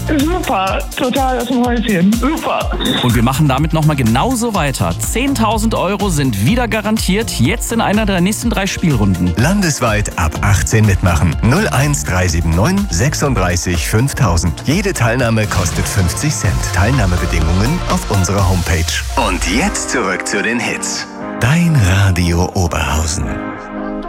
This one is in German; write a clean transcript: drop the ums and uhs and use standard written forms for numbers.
Super, total aus dem Häuschen. Super. Und wir machen damit nochmal genauso weiter. 10.000 € sind wieder garantiert, jetzt in einer der nächsten 3 Spielrunden. Landesweit ab 18 mitmachen. 01379 36 5000. Jede Teilnahme kostet 50 Cent. Teilnahmebedingungen auf unserer Homepage. Und jetzt zurück zu den Hits. Dein Radio Oberhausen.